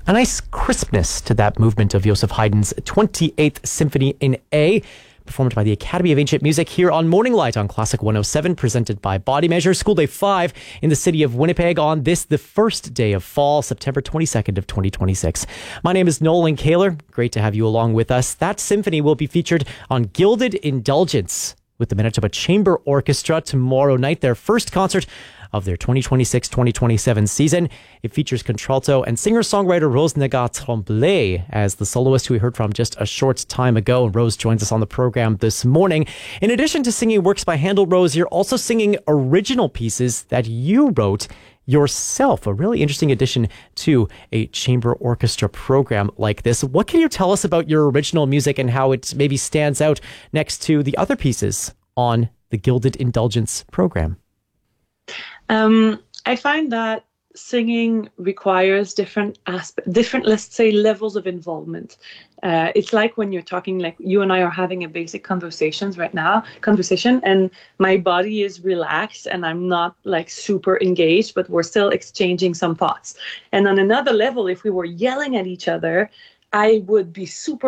A nice crispness to that movement of Joseph Haydn's 28th Symphony in A, performed by the Academy of Ancient Music here on Morning Light on Classic 107, presented by Body Measure. School Day 5 in the city of Winnipeg on this, the first day of fall, September 22nd of 2026. My name is Nolan Kaler. Great to have you along with us. That symphony will be featured on Gilded Indulgence with the Manitoba Chamber Orchestra tomorrow night, their first concert of their 2026-2027 season. It features contralto and singer-songwriter Rose Nagat-Tremblay as the soloist who we heard from just a short time ago. Rose joins us on the program this morning. In addition to singing works by Handel, Rose, you're also singing original pieces that you wrote yourself. A really interesting addition to a chamber orchestra program like this. What can you tell us about your original music and how it maybe stands out next to the other pieces on the Gilded Indulgence program? I find that singing requires different, let's say, levels of involvement. It's like when you're talking, like you and I are having a basic conversation, and my body is relaxed and I'm not like super engaged, but we're still exchanging some thoughts. And on another level, if we were yelling at each other, I would be super